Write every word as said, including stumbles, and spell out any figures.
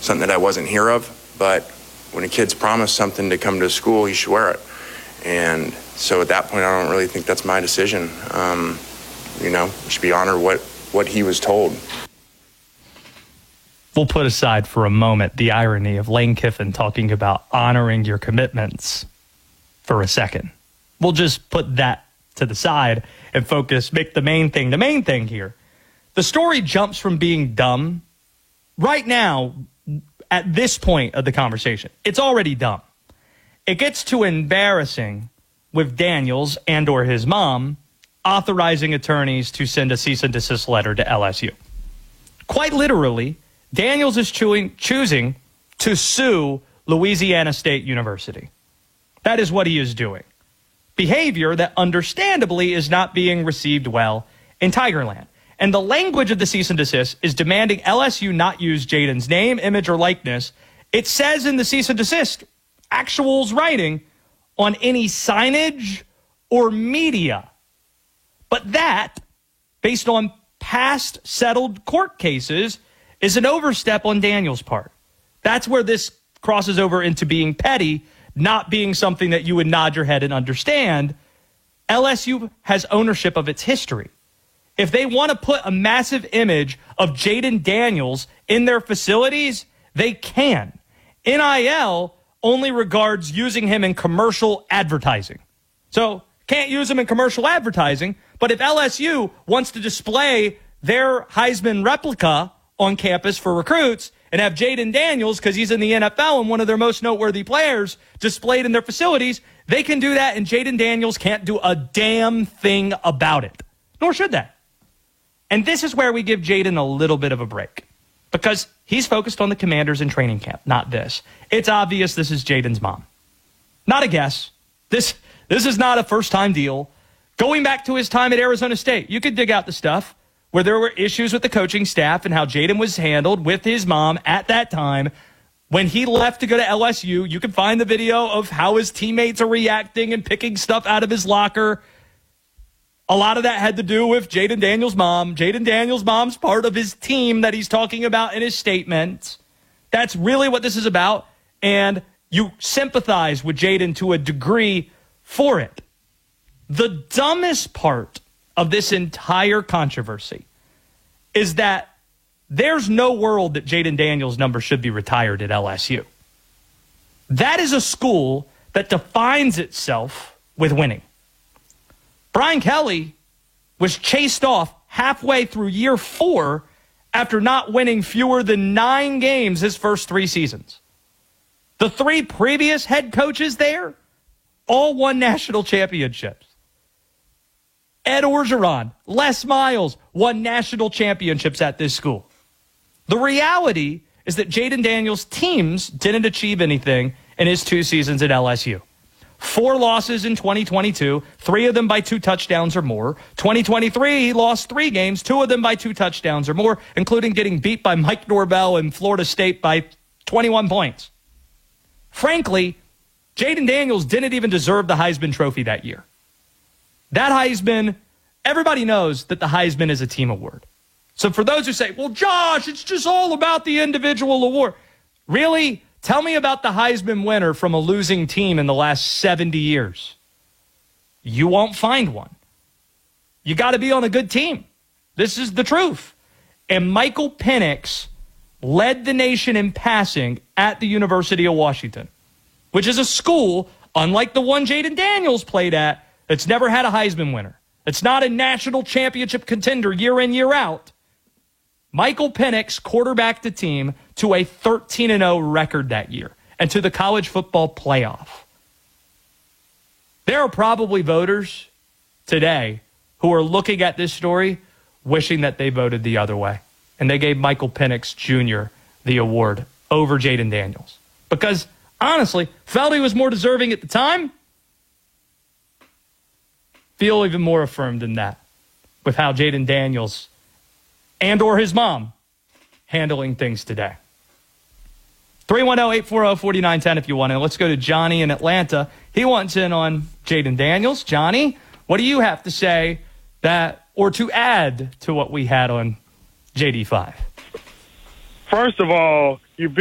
something that I wasn't here of. But when a kid's promised something to come to school, he should wear it. And so at that point, I don't really think that's my decision. Um, you know, we should be honored what, what he was told. We'll put aside for a moment the irony of Lane Kiffin talking about honoring your commitments for a second. We'll just put that to the side and focus, make the main thing the main thing here. The story jumps from being dumb right now at this point of the conversation. It's already dumb. It gets to embarrassing with Daniels and or his mom authorizing attorneys to send a cease and desist letter to L S U. Quite literally, Daniels is chewing, choosing to sue Louisiana State University. That is what he is doing. Behavior that understandably is not being received well in Tigerland. And the language of the cease and desist is demanding L S U not use Jaden's name, image, or likeness. It says in the cease and desist, actuals writing, on any signage or media. But that, based on past settled court cases, is an overstep on Daniel's part. That's where this crosses over into being petty, not being something that you would nod your head and understand. L S U has ownership of its history. If they want to put a massive image of Jaden Daniels in their facilities, they can. N I L only regards using him in commercial advertising. So can't use him in commercial advertising, but if L S U wants to display their Heisman replica on campus for recruits and have Jaden Daniels, because he's in the N F L and one of their most noteworthy players, displayed in their facilities, they can do that, and Jaden Daniels can't do a damn thing about it. Nor should they. And this is where we give Jaden a little bit of a break, because he's focused on the Commanders in training camp, not this. It's obvious this is Jaden's mom. Not a guess. This, this is not a first-time deal. Going back to his time at Arizona State, you could dig out the stuff where there were issues with the coaching staff and how Jaden was handled with his mom at that time. When he left to go to L S U, you can find the video of how his teammates are reacting and picking stuff out of his locker. A lot of that had to do with Jaden Daniels' mom. Jaden Daniels' mom's part of his team that he's talking about in his statement. That's really what this is about, and you sympathize with Jaden to a degree for it. The dumbest part of this entire controversy is that there's no world that Jaden Daniels' number should be retired at L S U. That is a school that defines itself with winning. Brian Kelly was chased off halfway through year four after not winning fewer than nine games his first three seasons. The three previous head coaches there all won national championships. Ed Orgeron, Les Miles won national championships at this school. The reality is that Jaden Daniels' teams didn't achieve anything in his two seasons at L S U. Four losses in twenty twenty-two, three of them by two touchdowns or more. twenty twenty-three, he lost three games, two of them by two touchdowns or more, including getting beat by Mike Norvell in Florida State by twenty-one points. Frankly, Jaden Daniels didn't even deserve the Heisman Trophy that year. That Heisman, everybody knows that the Heisman is a team award. So for those who say, well, Josh, it's just all about the individual award. Really? Tell me about the Heisman winner from a losing team in the last seventy years. You won't find one. You got to be on a good team. This is the truth. And Michael Penix led the nation in passing at the University of Washington, which is a school, unlike the one Jaden Daniels played at, that's never had a Heisman winner. It's not a national championship contender year in, year out. Michael Penix quarterbacked the team to a thirteen and oh record that year and to the college football playoff. There are probably voters today who are looking at this story wishing that they voted the other way, and they gave Michael Penix Junior the award over Jaden Daniels because, honestly, felt he was more deserving at the time. Feel even more affirmed than that with how Jaden Daniels and or his mom handling things today. three one zero, eight four zero, four nine one zero if you want to. Let's go to Johnny in Atlanta. He wants in on Jaden Daniels. Johnny, what do you have to say that or to add to what we had on J D five? First of all,